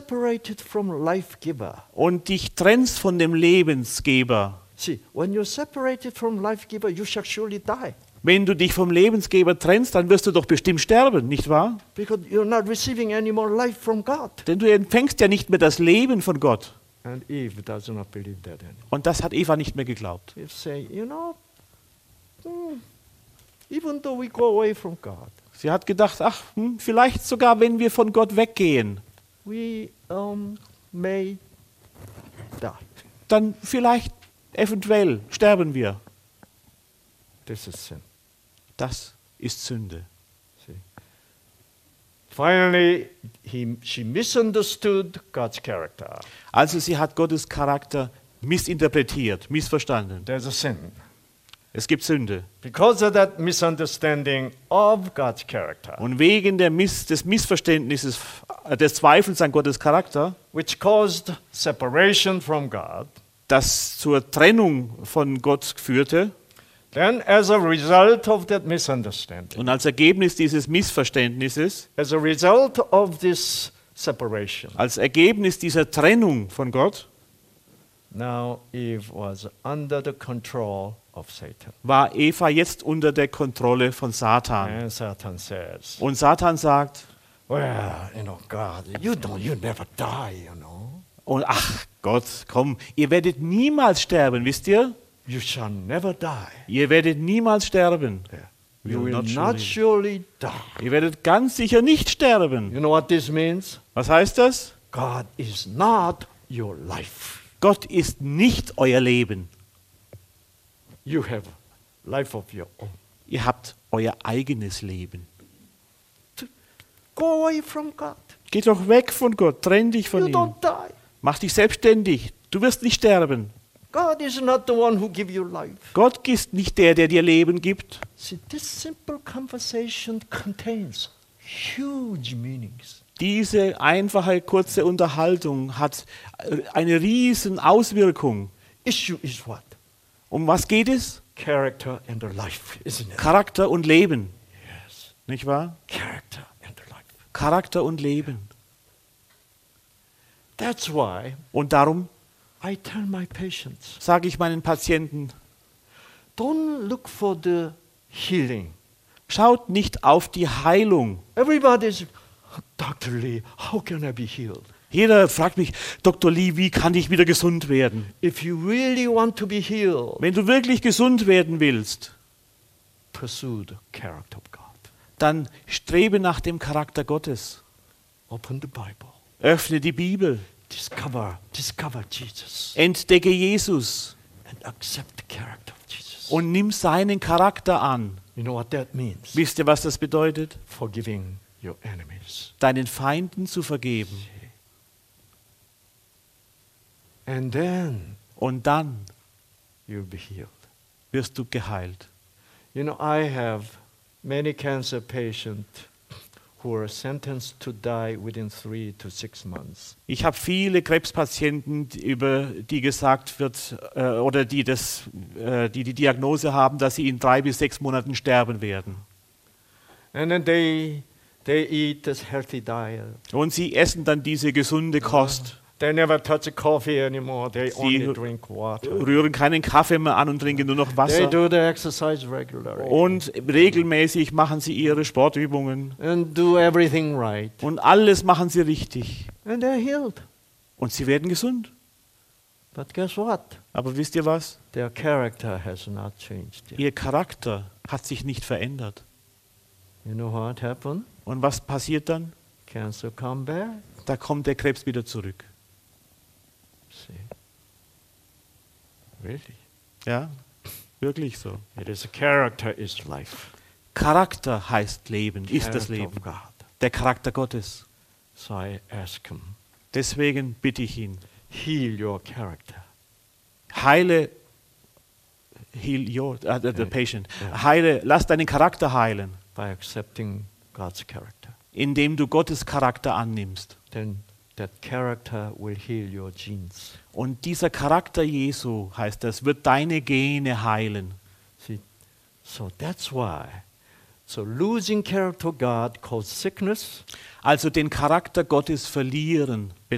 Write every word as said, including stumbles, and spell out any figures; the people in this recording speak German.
separated from life giver. und dich trennst von dem Lebensgeber, See, when you're separated from life giver, you shall surely die. wenn du dich vom Lebensgeber trennst, dann wirst du doch bestimmt sterben, nicht wahr? Because you're not receiving any more life from God. Denn du empfängst ja nicht mehr das Leben von Gott. And Eve does not believe that anymore. Und das hat Eva nicht mehr geglaubt. Eve say, you know, hmm, even though we go away from God, Sie hat gedacht, ach, hm, vielleicht sogar, wenn wir von Gott weggehen, we um, may die. dann vielleicht, eventuell, sterben wir. This is sin. Das ist Sünde. See. Finally, he, she misunderstood God's character. Also sie hat Gottes Charakter missinterpretiert, missverstanden. There's a sin. Es gibt Sünde. Because of that misunderstanding of God's character, Und wegen der Miss, des Missverständnisses, äh, des Zweifels an Gottes Charakter, which caused separation from God, das zur Trennung von Gott führte, then as a result of that misunderstanding, und als Ergebnis dieses Missverständnisses, as a result of this separation, als Ergebnis dieser Trennung von Gott, now Eve was under the control of Satan. war Eva jetzt unter der Kontrolle von Satan. And Satan says, Und Satan sagt, well, you know, God, you don't, you never die, you know. und ach Gott, komm, ihr werdet niemals sterben, wisst ihr? You shall never die. Ihr werdet niemals sterben. You Will will not not surely die. Ihr werdet ganz sicher nicht sterben. You know what this means? Was heißt das? God is not your life. Gott ist nicht euer Leben. You have a life of your own. Ihr habt euer eigenes Leben. Go away from God. Geh doch weg von Gott, trenn dich von You ihm. don't die. Mach dich selbstständig. Du wirst nicht sterben. God is not the one who gives you life. Gott ist nicht der, der dir Leben gibt. See, this simple conversation contains huge meanings. Diese einfache, kurze Unterhaltung hat eine riesen Auswirkung. Issue is what? Um was geht es? Character and the life, isn't it? Charakter und Leben. Yes. Nicht wahr? Character and the life. Charakter und Leben. That's why Und darum I tell my patients, sage ich meinen Patienten, don't look for the healing. schaut nicht auf die Heilung. Everybody's, Doctor Lee, how can I be healed? Jeder fragt mich, Doktor Lee, wie kann ich wieder gesund werden? If you really want to be healed, Wenn du wirklich gesund werden willst, pursue the character of God. dann strebe nach dem Charakter Gottes. Open the Bible. Öffne die Bibel. Discover, discover Jesus Entdecke Jesus and accept the character of Jesus. und nimm seinen Charakter an. You know what that means? Wisst ihr, was das bedeutet? Forgiving your enemies. Deinen Feinden zu vergeben. And then Und dann you'll be healed. wirst du geheilt. You know, I have many cancer patients who are sentenced to die within three to six months. Ich habe viele Krebspatienten, die- über die gesagt wird, äh, oder die, das, äh, die die Diagnose haben, dass sie in drei bis sechs Monaten sterben werden. And then they they eat this healthy diet. Und sie essen dann diese gesunde Kost, They never touch a coffee anymore. They Sie only drink water. rühren keinen Kaffee mehr an und trinken nur noch They Wasser. do the exercise regularly Und regelmäßig machen sie ihre Sportübungen. and do everything right. Und alles machen sie richtig. And they're healed. Und sie werden gesund. But guess what? Aber wisst ihr was? Their character has not changed yet. Ihr Charakter hat sich nicht verändert. You know what happened? Und was passiert dann? Cancer come back. Da kommt der Krebs wieder zurück. See. Really? Ja, wirklich so. It is a character is life. Charakter heißt Leben, ist das Character Leben. of God. Der Charakter Gottes. So I ask him, Deswegen bitte ich ihn, heal your character. heile, heal your, uh, the, the patient, heile, lass deinen Charakter heilen, By accepting God's character. indem du Gottes Charakter annimmst. Then that character will heal your genes. Und dieser Charakter Jesu, heißt das, wird deine Gene heilen. See, so that's why. So losing character of God causes sickness. Also den Charakter Gottes verlieren